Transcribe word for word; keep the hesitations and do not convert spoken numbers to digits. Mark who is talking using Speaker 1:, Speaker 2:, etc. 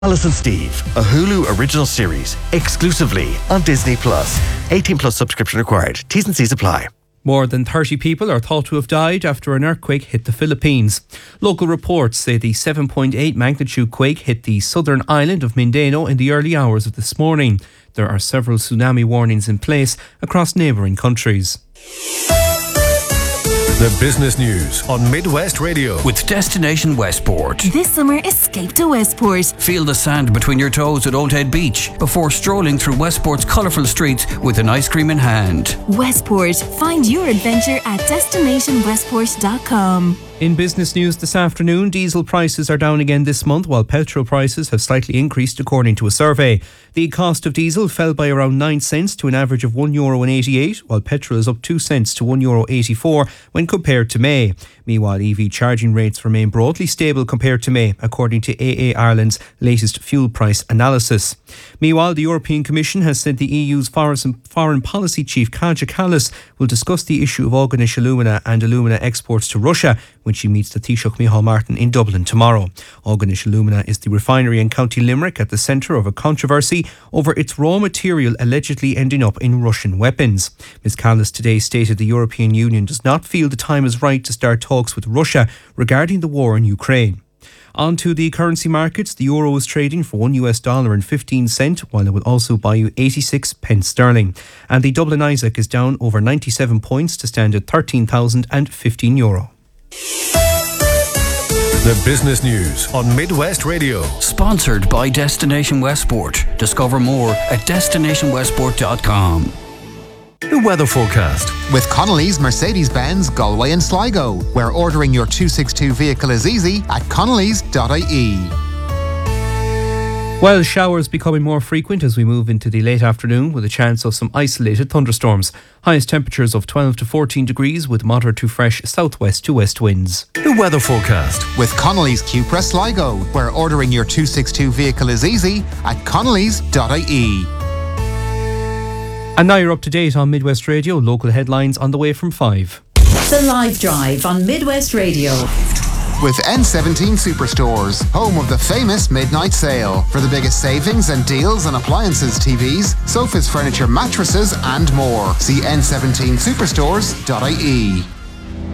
Speaker 1: Alice and Steve, a Hulu original series, exclusively on Disney Plus. eighteen plus subscription required. T's and C's apply.
Speaker 2: More than thirty people are thought to have died after an earthquake hit the Philippines. Local reports say the seven point eight magnitude quake hit the southern island of Mindanao in the early hours of this morning. There are several tsunami warnings in place across neighbouring countries.
Speaker 3: The business news on Midwest Radio.
Speaker 4: With Destination Westport.
Speaker 5: This summer, escape to Westport.
Speaker 4: Feel the sand between your toes at Old Head Beach before strolling through Westport's colourful streets with an ice cream in hand.
Speaker 5: Westport. Find your adventure at destination westport dot com.
Speaker 2: In business news this afternoon, diesel prices are down again this month, while petrol prices have slightly increased according to a survey. The cost of diesel fell by around nine cents to an average of one euro eighty-eight, while petrol is up two cents to one euro eighty-four when compared to May. Meanwhile, E V charging rates remain broadly stable compared to May, according to A A Ireland's latest fuel price analysis. Meanwhile, the European Commission has said the E U's foreign policy chief, Kaja Kallas, will discuss the issue of Organish alumina and alumina exports to Russia when she meets the Taoiseach Micheál Martin in Dublin tomorrow. Organish alumina is the refinery in County Limerick at the centre of a controversy over its raw material allegedly ending up in Russian weapons. Miz Kallas today stated the European Union does not feel the time is right to start talks with Russia regarding the war in Ukraine. On to the currency markets. The euro is trading for one US dollar and fifteen cent, while it will also buy you eighty-six pence sterling. And the Dublin Isaac is down over ninety-seven points to stand at thirteen thousand fifteen euro.
Speaker 3: The business news on Midwest Radio.
Speaker 4: Sponsored by Destination Westport. Discover more at destination westport dot com.
Speaker 3: The weather forecast.
Speaker 6: With Connolly's Mercedes-Benz Galway and Sligo, where ordering your two sixty-two vehicle is easy at connellys dot I E.
Speaker 2: Well, showers becoming more frequent as we move into the late afternoon, with a chance of some isolated thunderstorms. Highest temperatures of twelve to fourteen degrees with moderate to fresh southwest to west winds.
Speaker 3: The weather forecast.
Speaker 6: With Connolly's Cupra Sligo, where ordering your two sixty-two vehicle is easy at connellys dot I E.
Speaker 2: And now you're up to date on Midwest Radio. Local headlines on the way from five.
Speaker 7: The Live Drive on Midwest Radio.
Speaker 6: With N seventeen Superstores, home of the famous midnight sale. For the biggest savings and deals on appliances, T Vs, sofas, furniture, mattresses and more. See N seventeen superstores dot I E.